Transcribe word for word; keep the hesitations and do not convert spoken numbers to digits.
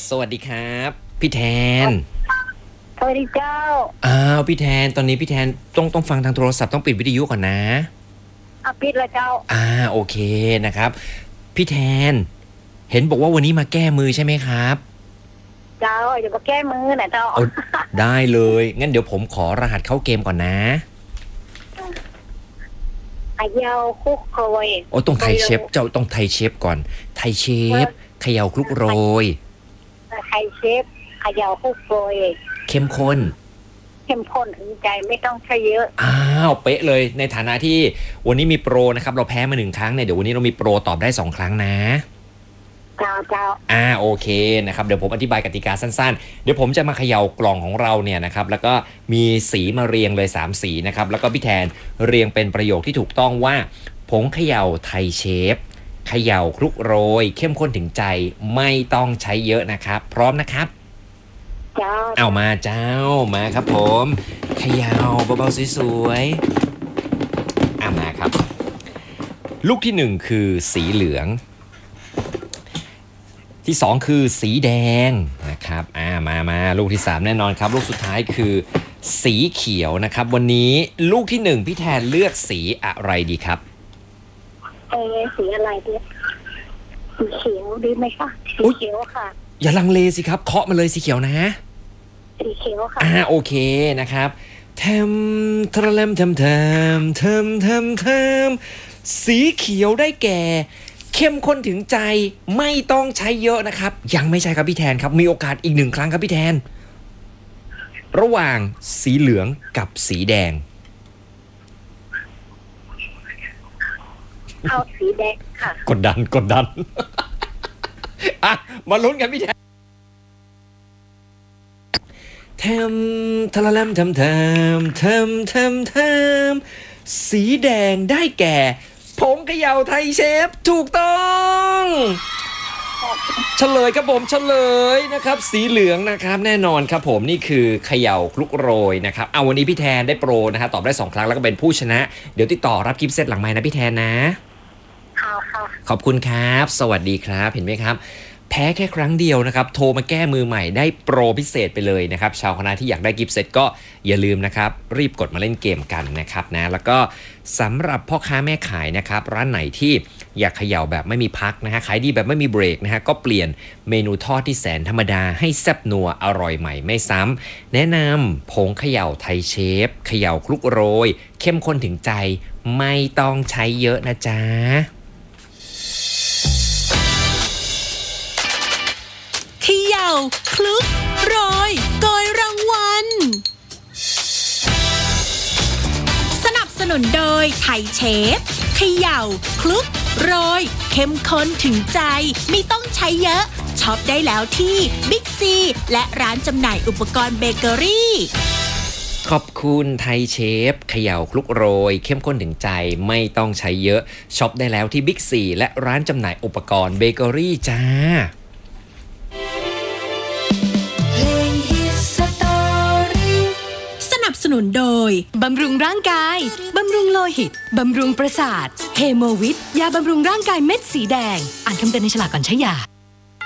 สวัสดีครับพี่แทนสวัสดีเจ้าอ้าวพี่แทนตอนนี้พี่แทนต้องต้องฟังทางโทรศัพท์ต้องปิดวิทยุก่อนนะอ่ะปิดแล้วเจ้าอ่าโอเคนะครับพี่แทนเห็นบอกว่าวันนี้มาแก้มือใช่ไหมครับเจ้าเดี๋ยวมาแก้มือนะเจ้าได้เลยงั้นเดี๋ยวผมขอรหัสเข้าเกมก่อนนะขยาวคลุกโรยโอ้ต้องไทยเชฟเจ้าต้องไทยเชฟก่อนไทยเชฟเขย่าคลุกโรยไทยเชฟขยาวคลุกโรยเข้มข้นเข้มข้นถึงใจไม่ต้องใช้เยอะอ้าวเป๊ะเลยในฐานะที่วันนี้มีโปรนะครับเราแพ้มาหนึ่งครั้งเนี่ยเดี๋ยววันนี้เรามีโปรตอบได้สองครั้งนะเจ้าเจ้าอ่าโอเคนะครับเดี๋ยวผมอธิบายกติกาสั้นๆเดี๋ยวผมจะมาเขย่ากล่องของเราเนี่ยนะครับแล้วก็มีสีมาเรียงเลยสามสีนะครับแล้วก็พี่แทนเรียงเป็นประโยคที่ถูกต้องว่าผงเขย่าไทยเชฟเขย่าคลุกโรยเข้มข้นถึงใจไม่ต้องใช้เยอะนะครับพร้อมนะครับเจ้าเอามาเจ้ามาครับผมเขย่าเบาๆสวยๆเอามาครับลูกที่หนึ่งคือสีเหลืองที่สองคือสีแดงนะครับอ่ามามาลูกที่สามแน่นอนครับลูกสุดท้ายคือสีเขียวนะครับวันนี้ลูกที่หนึ่งพี่แทนเลือกสีอะไรดีครับเออสีอะไรดีสีเขียวดีไหมคะสีเขียวค่ะอย่าลังเลสิครับเคาะมาเลยสีเขียวนะสีเขียวค่ะอ่าโอเคนะครับเทมทะเลมเทมเทมเทมเทมเทมสีเขียวได้แก่เข้มข้นถึงใจไม่ต้องใช้เยอะนะครับยังไม่ใช่ครับพี่แทนครับมีโอกาสอีกหนึ่งครั้งครับพี่แทนระหว่างสีเหลืองกับสีแดงเอาสีแดงค่ะกดดันกดดันอ่ะมาลุ้นกันพี่แทนเทมทะเลมเทมเทมเทมเทมเทมสีแดงได้แก่ผงเขย่าไทยเชฟถูกต้องเฉลยครับผมเฉลยนะครับสีเหลืองนะครับแน่นอนครับผมนี่คือเขย่าคลุกโรยนะครับเอาวันนี้พี่แทนได้โปรนะฮะตอบได้สองครั้งแล้วก็เป็นผู้ชนะเดี๋ยวติดต่อรับกิฟต์เซตหลังไมค์นะพี่แทนนะค่ะค่ะขอบคุณครับสวัสดีครับเห็นไหมครับแพ้แค่ครั้งเดียวนะครับโทรมาแก้มือใหม่ได้โปรพิเศษไปเลยนะครับชาวคณะที่อยากได้กิฟต์เซตก็อย่าลืมนะครับรีบกดมาเล่นเกมกันนะครับนะแล้วก็สำหรับพ่อค้าแม่ขายนะครับร้านไหนที่อยากเขย่าแบบไม่มีพักนะฮะขายดีแบบไม่มีเบรกนะฮะก็เปลี่ยนเมนูทอดที่แสนธรรมดาให้แซ่บนัวอร่อยใหม่ไม่ซ้ำแนะนำผงเขย่าไทยเชฟเขย่าคลุกโรยเข้มข้นถึงใจไม่ต้องใช้เยอะนะจ๊ะเขย่าคลุกโรยโกยรางวัลสนับสนุนโดยไทยเชฟเขย่าคลุกโรยเข้มข้นถึงใจไม่ต้องใช้เยอะช็อปได้แล้วที่บิ๊กซีและร้านจำหน่ายอุปกรณ์เบเกอรี่ขอบคุณไทยเชฟเขย่าคลุกโรยเข้มข้นถึงใจไม่ต้องใช้เยอะช็อปได้แล้วที่บิ๊กซีและร้านจำหน่ายอุปกรณ์เบเกอรี่จ้าสนับสนุนโดยบำรุงร่างกายบำรุงโลหิตบำรุงประสาทเฮโมวิทยาบำรุงร่างกายเม็ดสีแดงอ่านคำเตือนในฉลากก่อนใช้ยา